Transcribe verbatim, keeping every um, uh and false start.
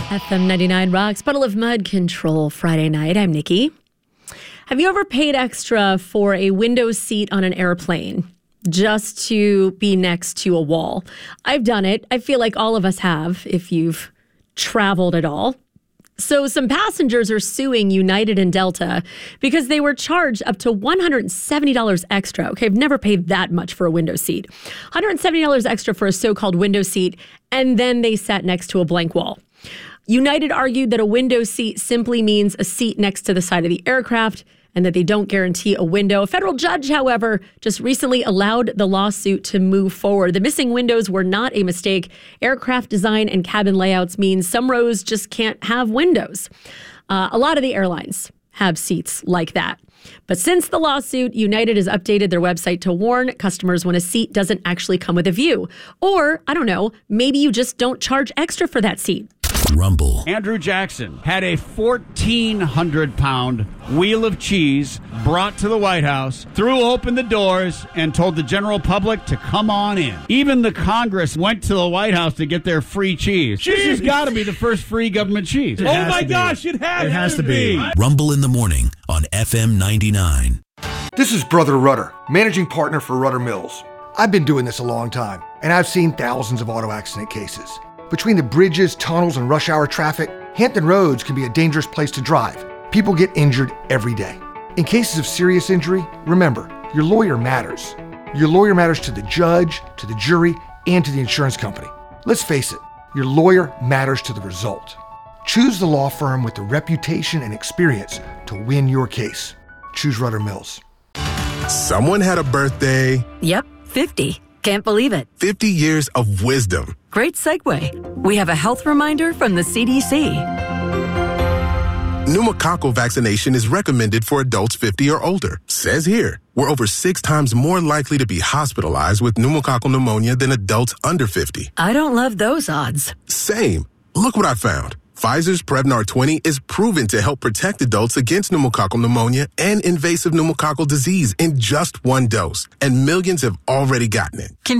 F M ninety-nine rocks. Puddle of Mud Control Friday night. I'm Nikki. Have you ever paid extra for a window seat on an airplane just to be next to a wall? I've done it. I feel like all of us have if you've traveled at all. So some passengers are suing United and Delta because they were charged up to one hundred seventy dollars extra. Okay, I've never paid that much for a window seat. one hundred seventy dollars extra for a so-called window seat, and then they sat next to a blank wall. United argued that a window seat simply means a seat next to the side of the aircraft and that they don't guarantee a window. A federal judge, however, just recently allowed the lawsuit to move forward. The missing windows were not a mistake. Aircraft design and cabin layouts mean some rows just can't have windows. Uh, a lot of the airlines have seats like that. But since the lawsuit, United has updated their website to warn customers when a seat doesn't actually come with a view. Or, I don't know, maybe you just don't charge extra for that seat. Rumble. Andrew Jackson had a fourteen hundred pound wheel of cheese brought to the White House, threw open the doors, and told the general public to come on in. Even the Congress went to the White House to get their free cheese. Cheese! This has got to be the first free government cheese. It oh, my gosh, it has, it has to be. be. Rumble in the morning on F M ninety-nine. This is Brother Rudder, managing partner for Rudder Mills. I've been doing this a long time, and I've seen thousands of auto accident cases. Between the bridges, tunnels, and rush hour traffic, Hampton Roads can be a dangerous place to drive. People get injured every day. In cases of serious injury, remember, your lawyer matters. Your lawyer matters to the judge, to the jury, and to the insurance company. Let's face it, your lawyer matters to the result. Choose the law firm with the reputation and experience to win your case. Choose Rudder Mills. Someone had a birthday. Yep, fifty. Can't believe it. fifty years of wisdom. Great segue. We have a health reminder from the C D C. Pneumococcal vaccination is recommended for adults fifty or older. Says here, we're over six times more likely to be hospitalized with pneumococcal pneumonia than adults under fifty. I don't love those odds. Same. Look what I found. Pfizer's Prevnar twenty is proven to help protect adults against pneumococcal pneumonia and invasive pneumococcal disease in just one dose, and millions have already gotten it.